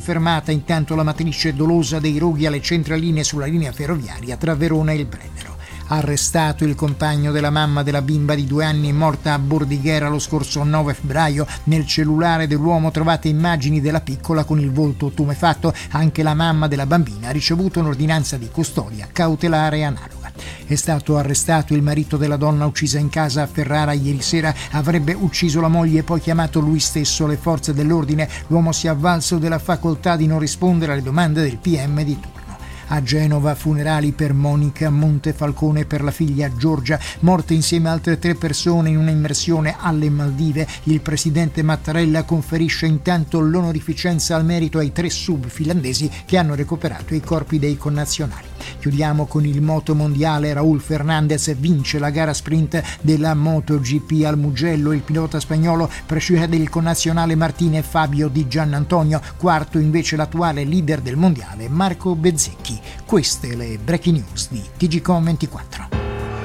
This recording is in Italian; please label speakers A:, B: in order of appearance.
A: fermata intanto la matrice dolosa dei roghi alle centraline sulla linea ferroviaria tra Verona e il Brennero. Arrestato il compagno della mamma della bimba di 2 anni morta a Bordighera lo scorso 9 febbraio. Nel cellulare dell'uomo trovate immagini della piccola con il volto tumefatto. Anche la mamma della bambina ha ricevuto un'ordinanza di custodia cautelare analoga. È stato arrestato il marito della donna uccisa in casa a Ferrara ieri sera. Avrebbe ucciso la moglie e poi chiamato lui stesso le forze dell'ordine. L'uomo si è avvalso della facoltà di non rispondere alle domande del PM di turno. A Genova funerali per Monica Montefalcone e per la figlia Giorgia, morte insieme a altre 3 persone in un'immersione alle Maldive. Il presidente Mattarella conferisce intanto l'onorificenza al merito ai 3 sub finlandesi che hanno recuperato i corpi dei connazionali. Chiudiamo con il moto mondiale. Raúl Fernández vince la gara sprint della MotoGP al Mugello. Il pilota spagnolo precede il connazionale Martínez Fabio Di Giannantonio, quarto invece l'attuale leader del mondiale Marco Bezzecchi. Queste le breaking news di TGCOM24.